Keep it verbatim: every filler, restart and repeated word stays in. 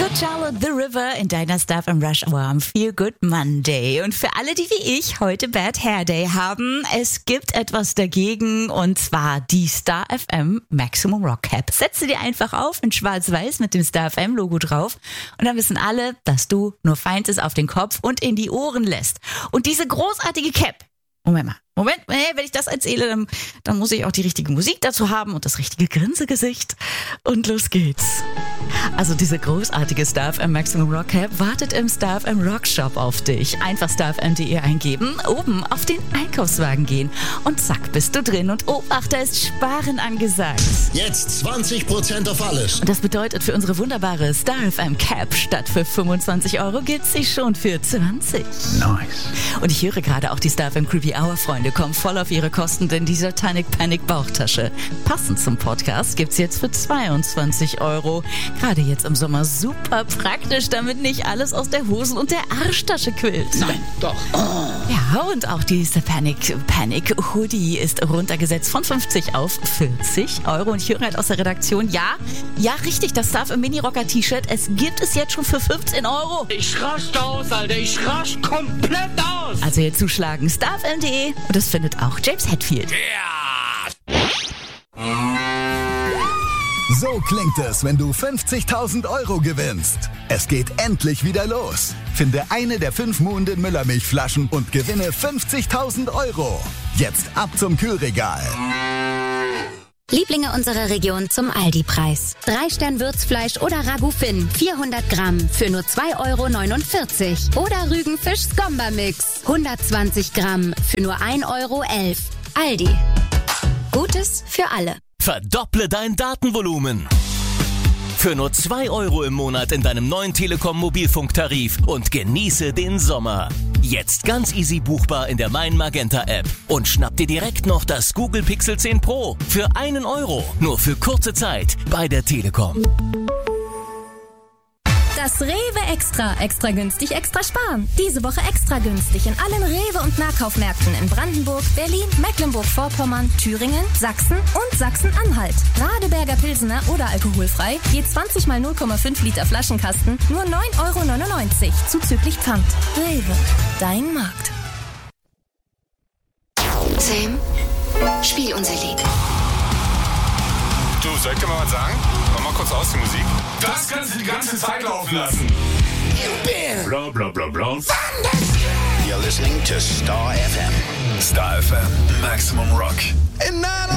Good Charlotte The River in deiner Star F M Rush Hour am Feel Good Monday. Und für alle, die wie ich heute Bad Hair Day haben, es gibt etwas dagegen, und zwar die Star F M Maximum Rock Cap. Setze dir einfach auf in schwarz-weiß mit dem Star F M Logo drauf und dann wissen alle, dass du nur Feindes auf den Kopf und in die Ohren lässt. Und diese großartige Cap, Moment mal, Moment, hey, wenn ich das erzähle, dann, dann muss ich auch die richtige Musik dazu haben und das richtige Grinsegesicht. Und los geht's. Also diese großartige Star F M Maximum Rock Cap wartet im Star F M Rock Shop auf dich. Einfach star f m punkt de eingeben, oben auf den Einkaufswagen gehen und zack, bist du drin. Und Obacht, da ist Sparen angesagt. Jetzt zwanzig Prozent auf alles. Und das bedeutet für unsere wunderbare Star F M Cap, statt für fünfundzwanzig Euro gibt's sie schon für zwanzig. Nice. Und ich höre gerade auch, die Star F M Creepy Hour Freunde kommen voll auf ihre Kosten, denn die Satanic Panic Bauchtasche, passend zum Podcast, gibt's jetzt für zweiundzwanzig Euro. Gerade jetzt im Sommer super praktisch, damit nicht alles aus der Hosen- und der Arschtasche quillt. Nein, doch. Oh. Ja, und auch die Satanic Panic Hoodie ist runtergesetzt von fünfzig auf vierzig Euro. Und ich höre halt aus der Redaktion, ja, ja richtig, das Star F M Mini Rocker T-Shirt, es gibt es jetzt schon für fünfzehn Euro. Ich raste aus, Alter, ich raste komplett aus. Also hier zuschlagen, star f m punkt de, und das findet auch James Hetfield. Yeah. So klingt es, wenn du fünfzigtausend Euro gewinnst. Es geht endlich wieder los. Finde eine der fünf Muhnden Müllermilchflaschen und gewinne fünfzigtausend Euro. Jetzt ab zum Kühlregal. Lieblinge unserer Region zum Aldi-Preis. Drei Stern Würzfleisch oder Ragout Finn, vierhundert Gramm für nur zwei Euro neunundvierzig. Oder Rügenfisch Skomba-Mix, hundertzwanzig Gramm für nur ein Euro elf. Aldi. Gutes für alle. Verdopple dein Datenvolumen. Für nur zwei Euro im Monat in deinem neuen Telekom-Mobilfunktarif und genieße den Sommer. Jetzt ganz easy buchbar in der Mein Magenta App. Und schnapp dir direkt noch das Google Pixel zehn Pro für einen Euro. Nur für kurze Zeit bei der Telekom. Das Rewe Extra. Extra günstig, extra sparen. Diese Woche extra günstig in allen Rewe- und Nahkaufmärkten in Brandenburg, Berlin, Mecklenburg-Vorpommern, Thüringen, Sachsen und Sachsen-Anhalt. Radeberger Pilsener oder alkoholfrei, je zwanzig mal null Komma fünf Liter Flaschenkasten, nur neun Euro neunundneunzig, zuzüglich Pfand. Rewe, dein Markt. Sam, spiel unser Lied. Du, soll ich dir mal was sagen? Mach mal kurz aus die Musik. Das kannst du die ganze Zeit laufen lassen. Bla bla bla bla. You're listening to Star F M. Star F M Maximum Rock. And I